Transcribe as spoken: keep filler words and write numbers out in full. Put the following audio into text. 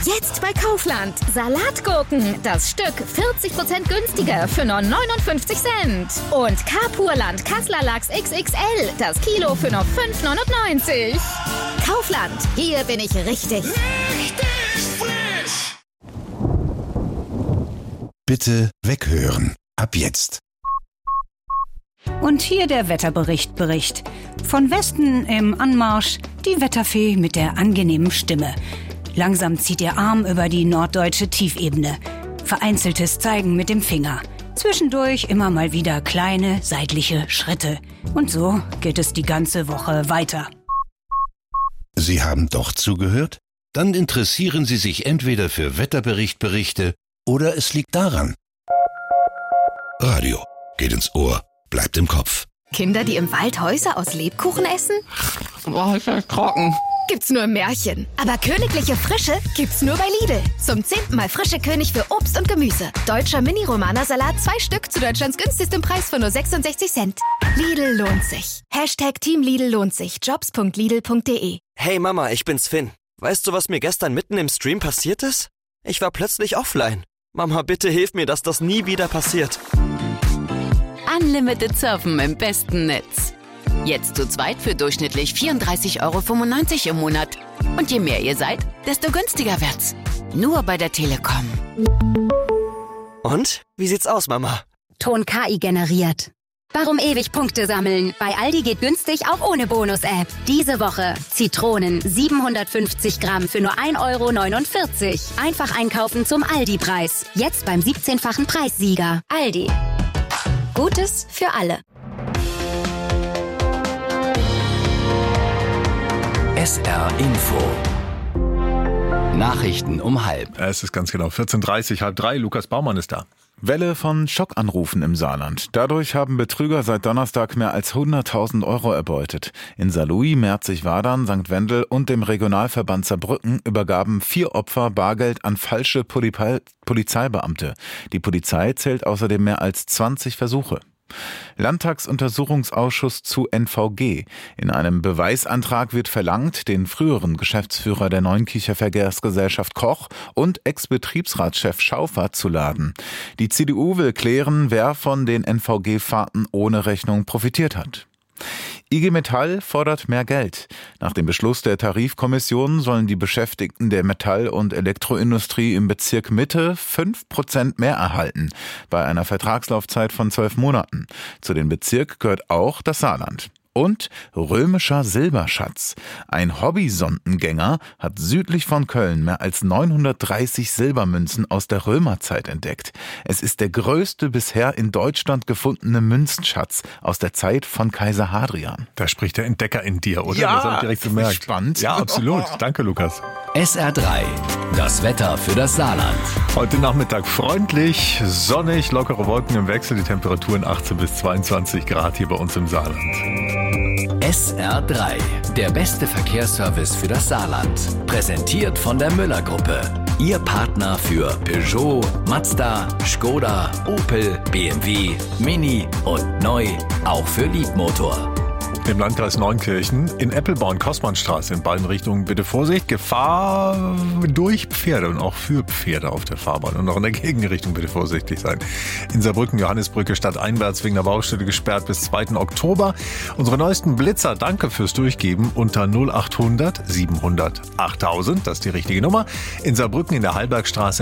Jetzt bei Kaufland. Salatgurken. Das Stück vierzig Prozent günstiger für nur neunundfünfzig Cent. Und Carpurland Kassler Lachs X X L. Das Kilo für nur fünf neunundneunzig. Kaufland. Hier bin ich richtig. Richtig frisch! Bitte weghören. Ab jetzt. Und hier der Wetterbericht Bericht. Von Westen im Anmarsch die Wetterfee mit der angenehmen Stimme. Langsam zieht ihr Arm über die norddeutsche Tiefebene. Vereinzeltes Zeigen mit dem Finger. Zwischendurch immer mal wieder kleine, seitliche Schritte. Und so geht es die ganze Woche weiter. Sie haben doch zugehört? Dann interessieren Sie sich entweder für Wetterberichtberichte oder es liegt daran. Radio geht ins Ohr, bleibt im Kopf. Kinder, die im Wald Häuser aus Lebkuchen essen? Boah, ist das trocken. Gibt's nur im Märchen. Aber königliche Frische gibt's nur bei Lidl. Zum zehnten Mal frische König für Obst und Gemüse. Deutscher Mini-Romana-Salat, zwei Stück zu Deutschlands günstigstem Preis von nur sechsundsechzig Cent. Lidl lohnt sich. Hashtag Team Lidl lohnt sich. Jobs punkt lidl punkt de. Hey Mama, ich bin's Finn. Weißt du, was mir gestern mitten im Stream passiert ist? Ich war plötzlich offline. Mama, bitte hilf mir, dass das nie wieder passiert. Unlimited Surfen im besten Netz. Jetzt zu zweit für durchschnittlich vierunddreißig Euro fünfundneunzig im Monat. Und je mehr ihr seid, desto günstiger wird's. Nur bei der Telekom. Und? Wie sieht's aus, Mama? Ton K I generiert. Warum ewig Punkte sammeln? Bei Aldi geht günstig auch ohne Bonus-App. Diese Woche Zitronen siebenhundertfünfzig Gramm für nur ein Euro neunundvierzig. Einfach einkaufen zum Aldi-Preis. Jetzt beim siebzehnfachen Preissieger. Aldi. Gutes für alle. S R Info. Nachrichten um halb. Es ist ganz genau vierzehn Uhr dreißig, halb drei. Lukas Baumann ist da. Welle von Schockanrufen im Saarland. Dadurch haben Betrüger seit Donnerstag mehr als hunderttausend Euro erbeutet. In Saarlouis, Merzig-Wadern, Sankt Wendel und dem Regionalverband Saarbrücken übergaben vier Opfer Bargeld an falsche Poli- Polizeibeamte. Die Polizei zählt außerdem mehr als zwanzig Versuche. Landtagsuntersuchungsausschuss zu N V G. In einem Beweisantrag wird verlangt, den früheren Geschäftsführer der Neunkircher Verkehrsgesellschaft Koch und Ex-Betriebsratschef Schaufer zu laden. Die C D U will klären, wer von den N V G-Fahrten ohne Rechnung profitiert hat. I G Metall fordert mehr Geld. Nach dem Beschluss der Tarifkommission sollen die Beschäftigten der Metall- und Elektroindustrie im Bezirk Mitte fünf Prozent mehr erhalten, bei einer Vertragslaufzeit von zwölf Monaten. Zu dem Bezirk gehört auch das Saarland. Und römischer Silberschatz. Ein Hobby-Sondengänger hat südlich von Köln mehr als neunhundertdreißig Silbermünzen aus der Römerzeit entdeckt. Es ist der größte bisher in Deutschland gefundene Münzschatz aus der Zeit von Kaiser Hadrian. Da spricht der Entdecker in dir, oder? Ja, das habe ich direkt gemerkt. Spannend. Ja, absolut. Danke, Lukas. S R drei. Das Wetter für das Saarland. Heute Nachmittag freundlich, sonnig, lockere Wolken im Wechsel, die Temperaturen achtzehn bis zweiundzwanzig Grad hier bei uns im Saarland. S R drei. Der beste Verkehrsservice für das Saarland. Präsentiert von der Müller-Gruppe. Ihr Partner für Peugeot, Mazda, Skoda, Opel, B M W, Mini und neu auch für Liebmotor. Im Landkreis Neunkirchen, in Eppelborn-Kossmannstraße in beiden Richtungen bitte Vorsicht, Gefahr durch Pferde und auch für Pferde auf der Fahrbahn. Und auch in der Gegenrichtung bitte vorsichtig sein. In Saarbrücken, Johannisbrücke stadteinwärts wegen der Baustelle gesperrt bis zweiten Oktober. Unsere neuesten Blitzer, danke fürs Durchgeben, unter null achthundert siebenhundert achttausend, das ist die richtige Nummer. In Saarbrücken in der Hallbergstraße